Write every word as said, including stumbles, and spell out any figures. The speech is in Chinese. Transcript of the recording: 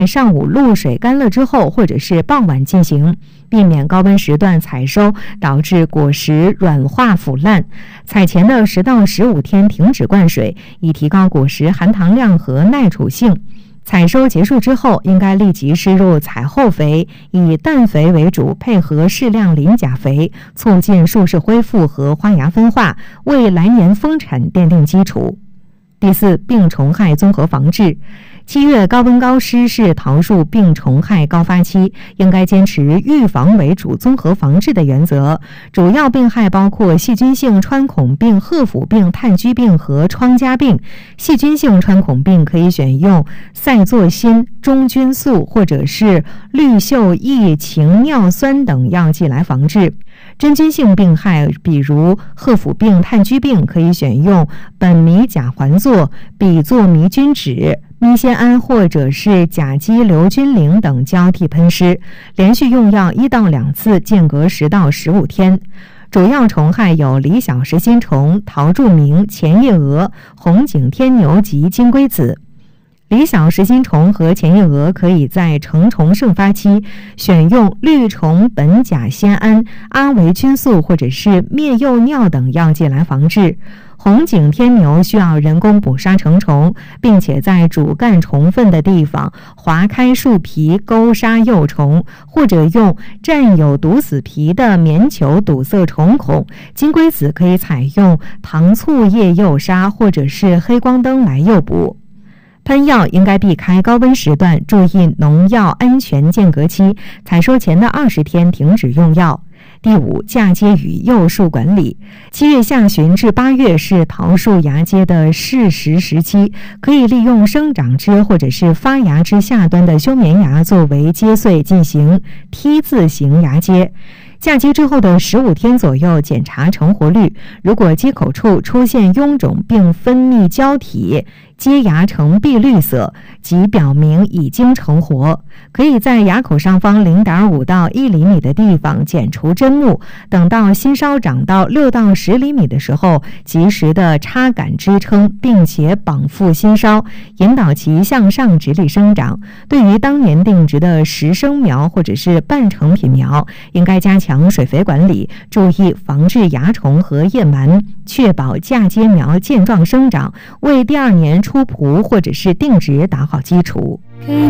上午露水干了之后，或者是傍晚进行，避免高温时段采收导致果实软化腐烂。采前的十到十五天停止灌水，以提高果实含糖量和耐储性。采收结束之后，应该立即施入采后肥，以氮肥为主，配合适量磷钾肥，促进树势恢复和花芽分化，为来年丰产奠定基础。第四，病虫害综合防治。七月高温高湿是桃树病虫害高发期，应该坚持预防为主、综合防治的原则。主要病害包括细菌性穿孔病、褐腐病、炭疽病和疮痂病。细菌性穿孔病可以选用赛唑辛、中菌素或者是氯溴异氰尿酸等药剂来防治。真菌性病害，比如褐腐病、炭疽病，可以选用苯米甲环唑、吡唑迷菌酯、咪酰胺或者是甲基硫菌灵等交替喷施，连续用药一到两次，间隔十到十五天。主要虫害有李小实心虫、桃柱鸣、前叶蛾、红颈天牛及金龟子。李小实心虫和前叶蛾可以在成虫盛发期选用绿虫苯甲酰胺、阿维菌素或者是灭幼尿等药剂来防治。红颈天牛需要人工捕杀成虫，并且在主干虫粪的地方划开树皮勾杀幼虫，或者用占有毒死皮的棉球堵塞虫孔。金龟子可以采用糖醋叶诱杀或者是黑光灯来诱捕。喷药应该避开高温时段，注意农药安全间隔期，采收前的二十天停止用药。第五，嫁接与幼树管理。七月下旬至八月是桃树芽接的适时时期，可以利用生长枝或者是发芽枝下端的休眠芽作为接穗进行 T 字形芽接。嫁接之后的十五天左右检查成活率，如果接口处出现臃肿并分泌胶体，接芽呈碧绿色，即表明已经成活。可以在芽口上方 零点五到一厘米的地方剪除针木，等到新梢长到六到十厘米的时候，及时的插杆支撑，并且绑缚新梢，引导其向上直立生长。对于当年定植的实生苗或者是半成品苗，应该加强水肥管理，注意防治蚜虫和叶螨，确保嫁接苗健壮生长，为第二年出圃或者是定植打好基础。